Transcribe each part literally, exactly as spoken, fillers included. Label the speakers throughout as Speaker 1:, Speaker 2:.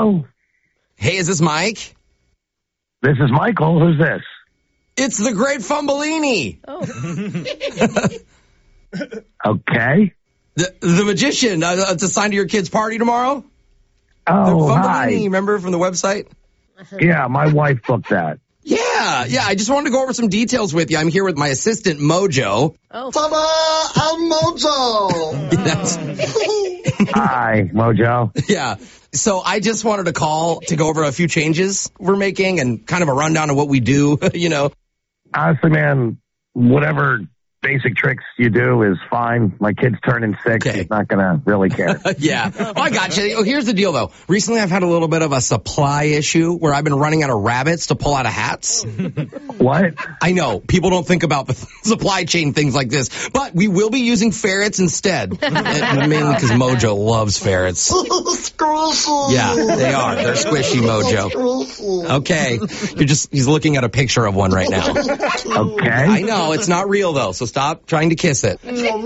Speaker 1: Hello?
Speaker 2: Hey, is this Mike?
Speaker 1: This is Michael. Who's this?
Speaker 2: It's the great Fumbellini.
Speaker 3: Oh.
Speaker 1: Okay.
Speaker 2: The, the magician. Uh, it's assigned to your kid's party tomorrow?
Speaker 1: Oh,
Speaker 2: Fumbellini,
Speaker 1: hi.
Speaker 2: remember from the website?
Speaker 1: Yeah, my wife booked that.
Speaker 2: Yeah, yeah. I just wanted to go over some details with you. I'm here with my assistant, Mojo.
Speaker 3: Oh.
Speaker 4: Ta-da! I'm Mojo!
Speaker 2: That's,
Speaker 1: Hi, Mojo.
Speaker 2: yeah. So I just wanted to call to go over a few changes we're making and kind of a rundown of what we do, you know.
Speaker 1: Honestly, man, whatever basic tricks you do is fine. My kid's turning six.
Speaker 2: Okay.
Speaker 1: He's not going to really care.
Speaker 2: Yeah. Oh, I got you. Oh, here's the deal, though. Recently, I've had a little bit of a supply issue where I've been running out of rabbits to pull out of hats.
Speaker 1: What?
Speaker 2: I know. People don't think about the supply chain things like this, but we will be using ferrets instead. And mainly because Mojo loves ferrets.
Speaker 4: Squishy!
Speaker 2: Yeah, they are. They're squishy, Mojo.
Speaker 4: Squishy.
Speaker 2: Okay. You're just, he's looking at a picture of one right now.
Speaker 1: Okay.
Speaker 2: I know. It's not real, though, so stop trying to kiss it.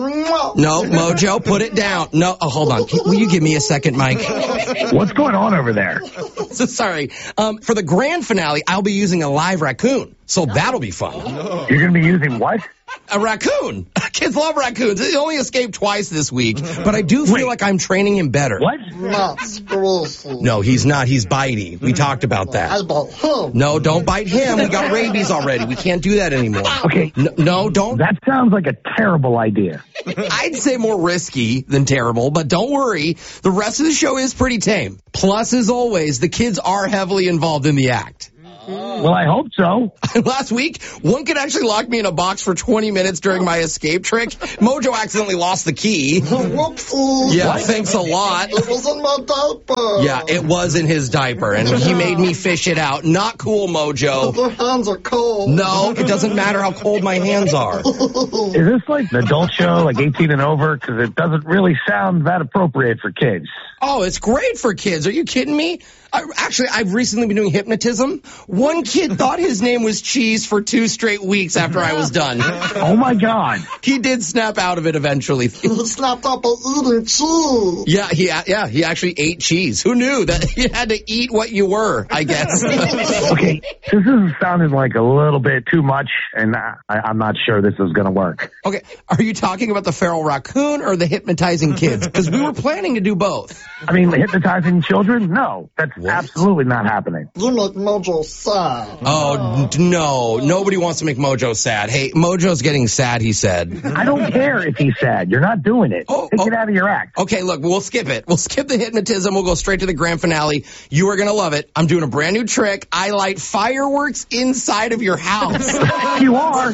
Speaker 2: No, Mojo, put it down. No, oh, hold on. Can, will you give me a second, Mike?
Speaker 1: What's going on over there?
Speaker 2: So sorry. Um, for the grand finale, I'll be using a live raccoon, so that'll be fun.
Speaker 1: You're going to be using what?
Speaker 2: A raccoon. Kids love raccoons. He only escaped twice this week, but I do feel
Speaker 1: Wait.
Speaker 2: like I'm training him better.
Speaker 1: What?
Speaker 4: Not squishy.
Speaker 2: No, he's not. He's bitey. We talked about
Speaker 4: I
Speaker 2: that.
Speaker 4: bought him.
Speaker 2: No, don't bite him. We got rabies already. We can't do that anymore.
Speaker 1: Okay.
Speaker 2: No, no don't.
Speaker 1: That sounds like a terrible idea.
Speaker 2: I'd say more risky than terrible, but don't worry. The rest of the show is pretty tame. Plus, as always, the kids are heavily involved in the act.
Speaker 1: Well, I hope so.
Speaker 2: Last week, one kid actually locked me in a box for twenty minutes during my escape trick. Mojo accidentally lost the key.
Speaker 4: Whoopsie.
Speaker 2: Yeah, thanks a lot.
Speaker 4: It was in my diaper.
Speaker 2: Yeah, it was in his diaper, and he made me fish it out. Not cool, Mojo.
Speaker 4: Your hands are cold.
Speaker 2: No, it doesn't matter how cold my hands are.
Speaker 1: Is this like an adult show, like eighteen and over? Because it doesn't really sound that appropriate for kids.
Speaker 2: Oh, it's great for kids. Are you kidding me? I, actually, I've recently been doing hypnotism. One kid thought his name was Cheese for two straight weeks after I was done.
Speaker 1: Oh, my God.
Speaker 2: He did snap out of it eventually.
Speaker 4: He snapped up and eating cheese.
Speaker 2: Yeah, he yeah he actually ate cheese. Who knew that you had to eat what you were? I guess.
Speaker 1: Okay, this is sounding like a little bit too much, and I, I'm not sure this is going to work.
Speaker 2: Okay, are you talking about the feral raccoon or the hypnotizing kids? Because we were planning to do both.
Speaker 1: I mean, hypnotizing children? No, that's
Speaker 2: What?
Speaker 1: absolutely not happening.
Speaker 4: You make Mojo sad.
Speaker 2: Oh n- no, nobody wants to make Mojo sad. Hey, Mojo's getting sad. He said.
Speaker 1: I don't care if he's sad. You're not doing it.
Speaker 2: Oh,
Speaker 1: Take
Speaker 2: oh.
Speaker 1: it out of your act.
Speaker 2: Okay, look, we'll skip it. We'll skip the hypnotism. We'll go straight to the grand finale. You are going to love it. I'm doing a brand new trick. I light fireworks inside of your house.
Speaker 1: You are.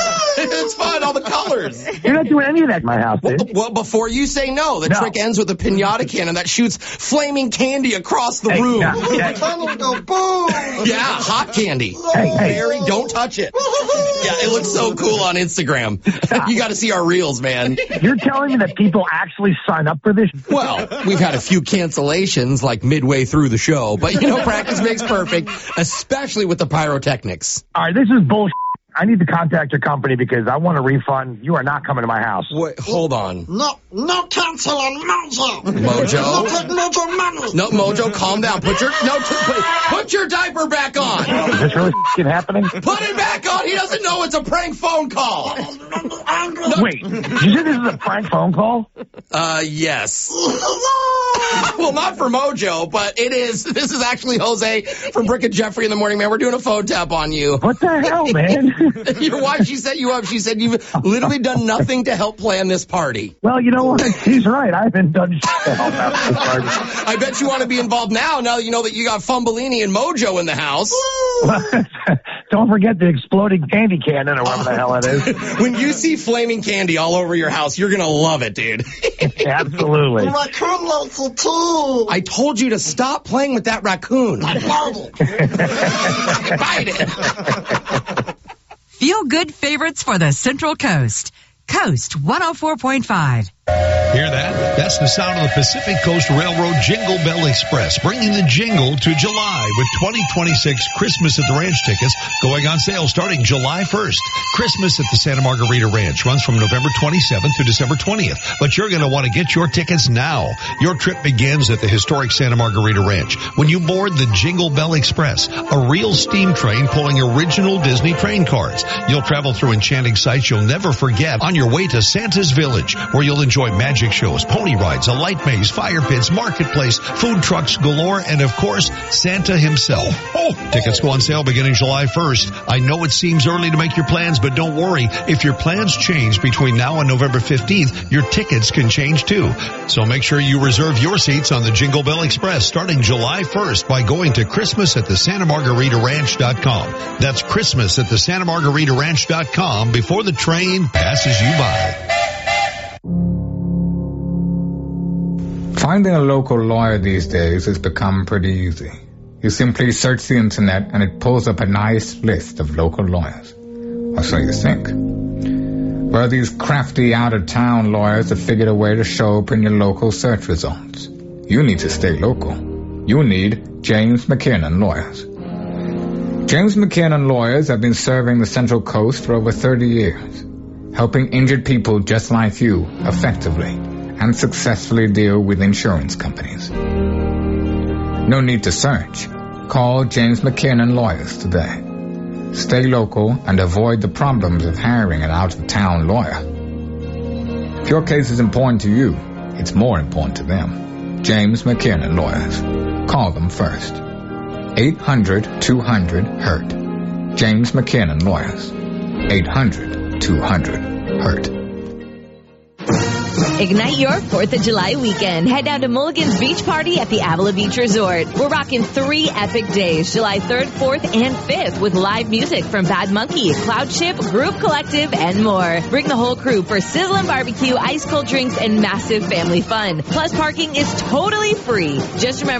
Speaker 2: It's fun, all the colors.
Speaker 1: You're not doing any of that in my house, dude.
Speaker 2: Well, before you say no, the
Speaker 1: No.
Speaker 2: trick ends with a piñata cannon that shoots flaming candy across the
Speaker 1: Hey,
Speaker 2: room.
Speaker 1: yeah, yeah.
Speaker 4: Cannon go boom.
Speaker 2: Yeah, hot candy.
Speaker 1: Hey, hey.
Speaker 2: Barry, don't touch it. Yeah, it looks so cool on Instagram. You got to see our reels, man.
Speaker 1: You're telling me that people actually sign up for this?
Speaker 2: Well, we've had a few cancellations like midway through the show, but you know, practice makes perfect, especially with the pyrotechnics.
Speaker 1: All right, this is bullshit. I need to contact your company because I want a refund. You are not coming to my house.
Speaker 2: Wait, hold on.
Speaker 4: No, no cancel on Mojo.
Speaker 2: Mojo?
Speaker 4: No take Mojo money.
Speaker 2: No, Mojo, calm down. Put your no, t- put, put your diaper back on.
Speaker 1: Is this really f***ing happening?
Speaker 2: Put it back on. He doesn't know it's a prank phone call.
Speaker 1: Wait, did you say this is a prank phone call?
Speaker 2: Uh, yes. Well, not for Mojo, but it is. This is actually Jose from Brick and Jeffrey in the Morning Man. We're doing a phone tap on you.
Speaker 1: What the hell, man?
Speaker 2: Your wife, she set you up. She said you've literally done nothing to help plan this party.
Speaker 1: Well, you know what? She's right. I haven't done shit to help out this party.
Speaker 2: I bet you want to be involved now, now that you know that you got Fumbellini and Mojo in the house.
Speaker 1: Don't forget the exploding candy cannon or whatever the hell it is.
Speaker 2: When you see flaming candy all over your house, you're going to love it, dude.
Speaker 1: Absolutely.
Speaker 4: Raccoon likes it too.
Speaker 2: I told you to stop playing with that raccoon.
Speaker 4: Bite it.
Speaker 2: Bite it.
Speaker 5: Feel good favorites for the Central Coast. Coast one oh four point five.
Speaker 3: Hear that? That's the sound of the Pacific Coast Railroad Jingle Bell Express, bringing the jingle to July with twenty twenty-six Christmas at the Ranch tickets going on sale starting July first. Christmas at the Santa Margarita Ranch runs from November twenty-seventh to December twentieth, but you're going to want to get your tickets now. Your trip begins at the historic Santa Margarita Ranch when you board the Jingle Bell Express, a real steam train pulling original Disney train cars. You'll travel through enchanting sights you'll never forget on your way to Santa's Village, where you'll enjoy magic shows, pony rides, a light maze, fire pits, marketplace, food trucks galore, and of course, Santa himself. Oh, tickets go on sale beginning July first. I know it seems early to make your plans, but don't worry. If your plans change between now and November fifteenth, your tickets can change too. So make sure you reserve your seats on the Jingle Bell Express starting July first by going to Christmas at the Santa Margarita Ranch dot com. That's Christmas at the Santa Margarita Ranch dot com before the train passes you by.
Speaker 5: Finding a local lawyer these days has become pretty easy. You simply search the internet and it pulls up a nice list of local lawyers. Or so you think. Well, these crafty out-of-town lawyers have figured a way to show up in your local search results. You need to stay local. You need James McKiernan Lawyers. James McKiernan Lawyers have been serving the Central Coast for over thirty years, helping injured people just like you effectively and successfully deal with insurance companies. No need to search. Call James McKiernan Lawyers today. Stay local and avoid the problems of hiring an out-of-town lawyer. If your case is important to you, it's more important to them. James McKiernan Lawyers. Call them first. eight hundred two hundred hurt. James McKiernan Lawyers. eight hundred two hundred hurt.
Speaker 6: Ignite your fourth of July weekend. Head down to Mulligan's Beach Party at the Avila Beach Resort. We're rocking three epic days, July third, fourth, and fifth, with live music from Bad Monkey, Cloud Ship, Group Collective, and more. Bring the whole crew for sizzling barbecue, ice cold drinks, and massive family fun. Plus, parking is totally free. Just remember,